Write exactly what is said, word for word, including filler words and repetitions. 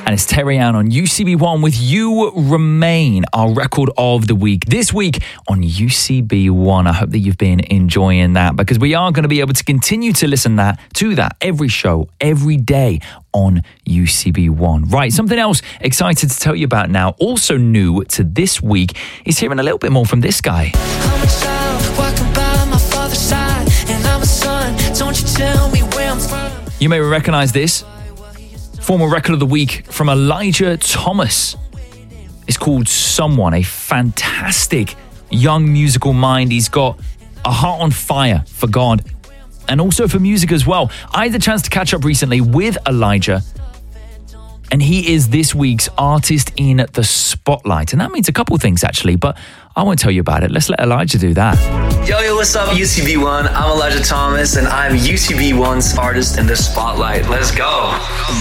And it's Terry Ann on U C B one with You Remain, our record of the week. This week on U C B one. I hope that you've been enjoying that, because we are going to be able to continue to listen that to that every show, every day on U C B one. Right, something else excited to tell you about now, also new to this week, is hearing a little bit more from this guy. I'm a child walking by my father's side, and I'm a son, don't you tell me where I'm from. You may recognize this. Former record of the week from Elijah Thomas. It's called Someone, a fantastic young musical mind. He's got a heart on fire for God and also for music as well. I had the chance to catch up recently with Elijah, and he is this week's Artist in the Spotlight. And that means a couple things, actually, but I won't tell you about it. Let's let Elijah do that. Yo, yo, what's up, U C B one? I'm Elijah Thomas, and I'm U C B one's Artist in the Spotlight. Let's go.